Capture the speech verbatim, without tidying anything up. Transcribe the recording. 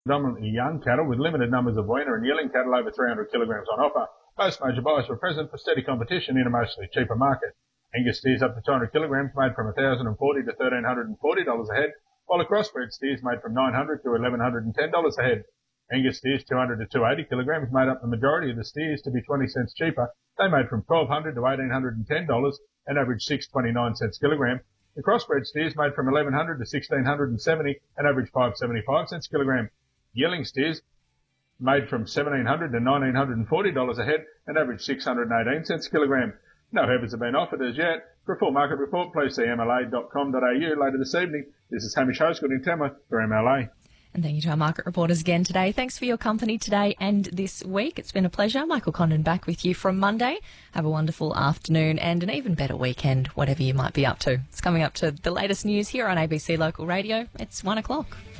predominantly young cattle with limited numbers of weaner and yearling cattle over three hundred kilograms on offer. Most major buyers were present for steady competition in a mostly cheaper market. Angus steers up to two hundred kilograms made from one thousand forty dollars to one thousand three hundred forty dollars a head, while the crossbred steers made from nine hundred dollars to one thousand one hundred ten dollars a head. Angus steers two hundred to two hundred eighty kilograms made up the majority of the steers to be twenty cents cheaper. They made from twelve hundred dollars to one thousand eight hundred ten dollars and averaged six dollars and twenty-nine cents kilogram. The crossbred steers made from eleven hundred dollars to one thousand six hundred seventy dollars and averaged five dollars and seventy-five cents kilogram. Yearling steers made from seventeen hundred dollars to one thousand nine hundred forty dollars a head and averaged six hundred eighteen cents kilogram. No heifers have been offered as yet. For a full market report, please see m l a dot com dot a u later this evening. This is Hamish Hosegood in Tama for M L A. And thank you to our market reporters again today. Thanks for your company today and this week. It's been a pleasure. Michael Condon back with you from Monday. Have a wonderful afternoon and an even better weekend, whatever you might be up to. It's coming up to the latest news here on A B C Local Radio. It's one o'clock.